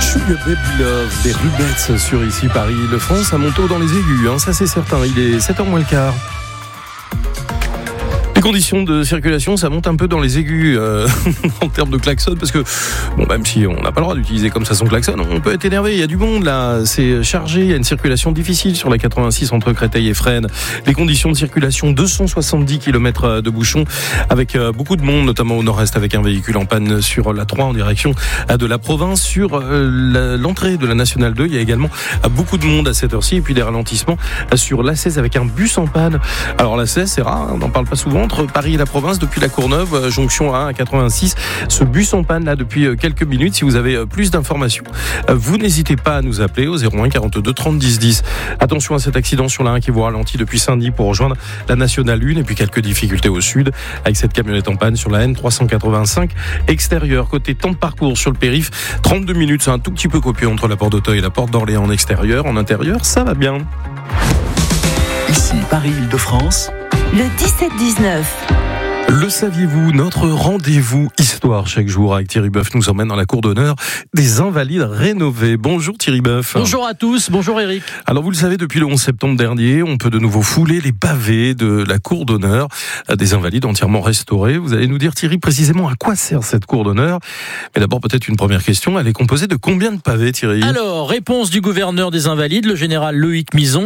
Sugar Baby Love des Rubettes sur ici Paris-Île-de-France à Montaut dans les aigus, ça c'est certain, il est 7h moins le quart. Les conditions de circulation, ça monte un peu dans les aigus en termes de klaxon, parce que même si on n'a pas le droit d'utiliser comme ça son klaxon, on peut être énervé. Il y a du monde là, c'est chargé, il y a une circulation difficile sur la 86 entre Créteil et Fresnes. Les conditions de circulation, 270 km de bouchons avec beaucoup de monde, notamment au nord-est avec un véhicule en panne sur la 3 en direction de la province. Sur l'entrée de la Nationale 2, il y a également beaucoup de monde à cette heure-ci, et puis des ralentissements sur l'A16 avec un bus en panne. Alors l'A16, c'est rare, on n'en parle pas souvent, entre Paris et la province, depuis la Courneuve, jonction 1 à 86. Ce bus en panne là depuis quelques minutes. Si vous avez plus d'informations, vous n'hésitez pas à nous appeler au 01 42 30 10 10. Attention à cet accident sur la 1 qui vous ralentit depuis Saint-Denis pour rejoindre la Nationale 1, et puis quelques difficultés au sud avec cette camionnette en panne sur la N385 extérieure. Côté temps de parcours sur le périph', 32 minutes, c'est un tout petit peu copieux entre la porte d'Auteuil et la porte d'Orléans en extérieur. En intérieur, ça va bien. Ici Paris-Île-de-France, le 17-19. Le saviez-vous, notre rendez-vous histoire chaque jour avec Thierry Boeuf nous emmène dans la cour d'honneur des Invalides rénovés. Bonjour Thierry Boeuf. Bonjour à tous, bonjour Eric. Alors vous le savez, depuis le 11 septembre dernier, on peut de nouveau fouler les pavés de la cour d'honneur des Invalides entièrement restaurée. Vous allez nous dire Thierry précisément à quoi sert cette cour d'honneur. Mais d'abord peut-être une première question, elle est composée de combien de pavés Thierry ? Alors, réponse du gouverneur des Invalides, le général Loïc Mison,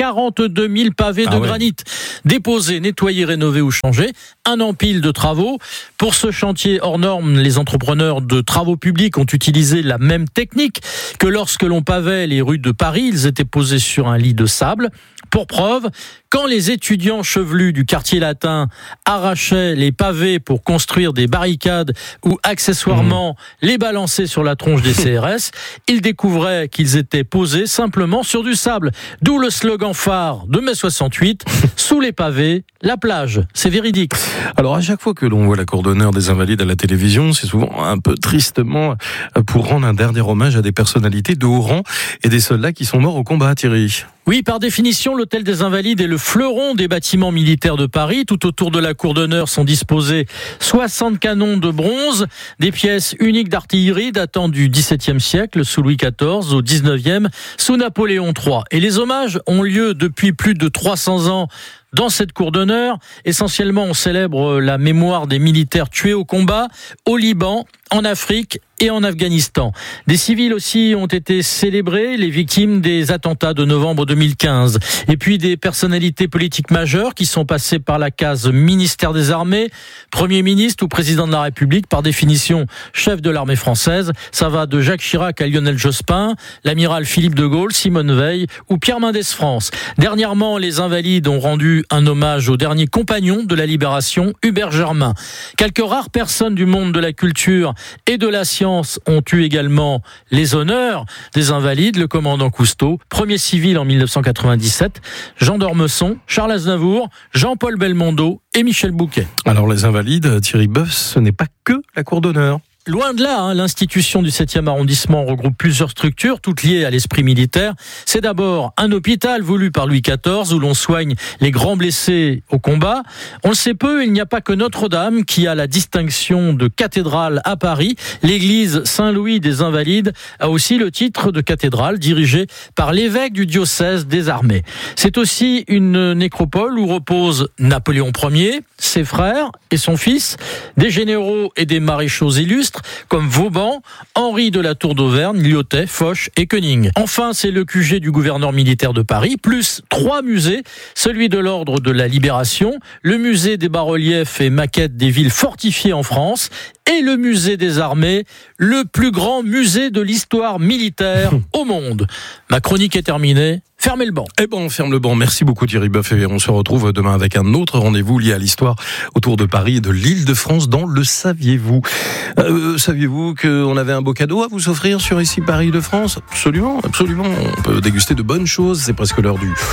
142 000 pavés de granit. Déposés, nettoyés, rénovés ou changés. Un empile de travaux. Pour ce chantier hors norme, les entrepreneurs de travaux publics ont utilisé la même technique que lorsque l'on pavait les rues de Paris. Ils étaient posés sur un lit de sable. Pour preuve, quand les étudiants chevelus du quartier latin arrachaient les pavés pour construire des barricades ou accessoirement les balancer sur la tronche des CRS, ils découvraient qu'ils étaient posés simplement sur du sable. D'où le slogan phare de mai 68, sous les pavés, la plage. C'est véridique. Alors à chaque fois que l'on voit la cour d'honneur des Invalides à la télévision, c'est souvent un peu tristement pour rendre un dernier hommage à des personnalités de haut rang et des soldats qui sont morts au combat, Thierry. Oui, par définition, l'hôtel des Invalides est le fleuron des bâtiments militaires de Paris. Tout autour de la cour d'honneur sont disposés 60 canons de bronze, des pièces uniques d'artillerie datant du XVIIe siècle, sous Louis XIV, au XIXe, sous Napoléon III. Et les hommages ont lieu depuis plus de 300 ans dans cette cour d'honneur. Essentiellement, on célèbre la mémoire des militaires tués au combat, au Liban, en Afrique et en Afghanistan. Des civils aussi ont été célébrés, les victimes des attentats de novembre 2015. Et puis des personnalités politiques majeures qui sont passées par la case ministère des Armées, Premier ministre ou président de la République, par définition chef de l'armée française. Ça va de Jacques Chirac à Lionel Jospin, l'amiral Philippe de Gaulle, Simone Veil ou Pierre Mendès France. Dernièrement, les Invalides ont rendu un hommage au dernier compagnon de la Libération, Hubert Germain. Quelques rares personnes du monde de la culture et de la science ont eu également les honneurs des Invalides. Le commandant Cousteau, premier civil en 1997, Jean d'Ormesson, Charles Aznavour, Jean-Paul Belmondo et Michel Bouquet. Alors les Invalides, Thierry Boeuf, ce n'est pas que la cour d'honneur. Loin de là, l'institution du 7e arrondissement regroupe plusieurs structures, toutes liées à l'esprit militaire. C'est d'abord un hôpital voulu par Louis XIV où l'on soigne les grands blessés au combat. On le sait peu, il n'y a pas que Notre-Dame qui a la distinction de cathédrale à Paris. L'église Saint-Louis des Invalides a aussi le titre de cathédrale dirigée par l'évêque du diocèse des armées. C'est aussi une nécropole où reposent Napoléon Ier, ses frères et son fils, des généraux et des maréchaux illustres comme Vauban, Henri de la Tour d'Auvergne, Lyotet, Foch et Koenig. Enfin, c'est le QG du gouverneur militaire de Paris, plus 3 musées, celui de l'ordre de la Libération, le musée des bas-reliefs et maquettes des villes fortifiées en France et le musée des armées, le plus grand musée de l'histoire militaire au monde. Ma chronique est terminée. Fermez le banc. Eh ben, on ferme le banc. Merci beaucoup Thierry Boeuf et on se retrouve demain avec un autre rendez-vous lié à l'histoire autour de Paris et de l'Île-de-France dans le Saviez-vous. Saviez-vous qu'on avait un beau cadeau à vous offrir sur ici Paris-Île-de-France ? Absolument, absolument. On peut déguster de bonnes choses. C'est presque l'heure du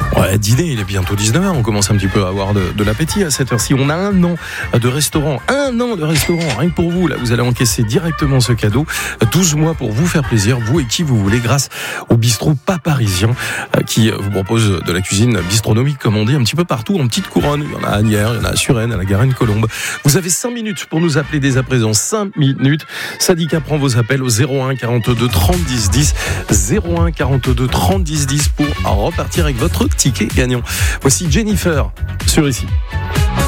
Ouais, dîner, il est bientôt 19h, on commence un petit peu à avoir de l'appétit à cette heure-ci. On a 1 an de restaurant, rien que pour vous. Là, vous allez encaisser directement ce cadeau. 12 mois pour vous faire plaisir, vous et qui vous voulez, grâce au bistrot Pas Parisien, qui vous propose de la cuisine bistronomique, comme on dit, un petit peu partout, en petite couronne. Il y en a à Agnières, il y en a à Suresnes, à la Garenne-Colombe. Vous avez 5 minutes pour nous appeler dès à présent. 5 minutes. Sadika prend vos appels au 01 42 30 10 10. 01 42 30 10 10 pour repartir avec votre ticket gagnant. Voici Jennifer sur Ici.